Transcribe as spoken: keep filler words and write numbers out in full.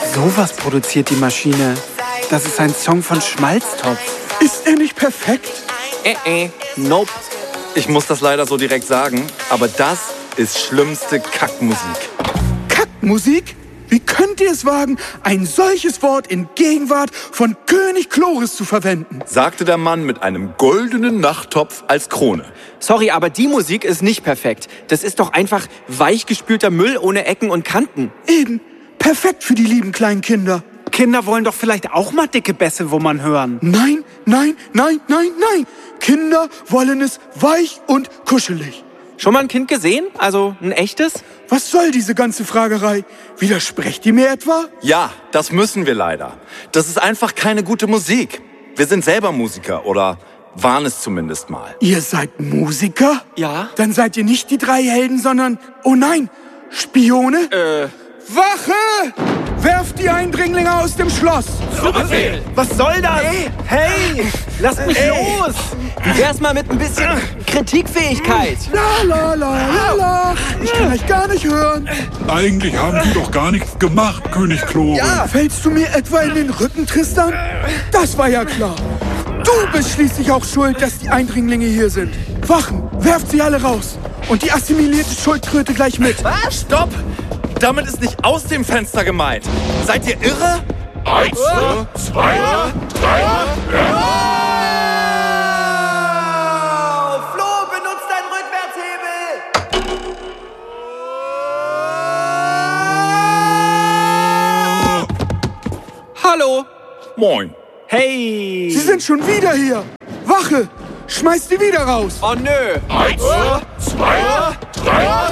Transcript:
Sowas produziert die Maschine. Das ist ein Song von Schmalztopf. Ist er nicht perfekt? Äh, äh, nope. Ich muss das leider so direkt sagen, aber das ist schlimmste Kackmusik. Kackmusik? Wie könnt ihr es wagen, ein solches Wort in Gegenwart von König Chloris zu verwenden? Sagte der Mann mit einem goldenen Nachttopf als Krone. Sorry, aber die Musik ist nicht perfekt. Das ist doch einfach weichgespülter Müll ohne Ecken und Kanten. Eben. Perfekt für die lieben kleinen Kinder. Kinder wollen doch vielleicht auch mal dicke Bässe, wo man hören. Nein, nein, nein, nein, nein. Kinder wollen es weich und kuschelig. Schon mal ein Kind gesehen? Also ein echtes? Was soll diese ganze Fragerei? Widersprecht ihr mir etwa? Ja, das müssen wir leider. Das ist einfach keine gute Musik. Wir sind selber Musiker oder waren es zumindest mal. Ihr seid Musiker? Ja. Dann seid ihr nicht die drei Helden, sondern, oh nein, Spione? Äh. Wache! Werft die Eindringlinge aus dem Schloss! Zu Befehl! Was soll das? Ey. Hey, lasst mich Ey. los! Wie wär's mal mit ein bisschen Kritikfähigkeit? La la la la la! Ich kann euch gar nicht hören! Eigentlich haben die doch gar nichts gemacht, König Chloris. Ja. Fällst du mir etwa in den Rücken, Tristan? Das war ja klar. Du bist schließlich auch schuld, dass die Eindringlinge hier sind. Wachen, werft sie alle raus. Und die assimilierte Schuldkröte gleich mit. Was? Stopp! Damit ist nicht aus dem Fenster gemeint. Seid ihr irre? Eins, oh. zwei, drei, oh. Flo, benutzt deinen Rückwärtshebel! Hallo! Moin. Hey! Sie sind schon wieder hier! Wache! Schmeißt die wieder raus! Oh nö! Eins, zwei, drei,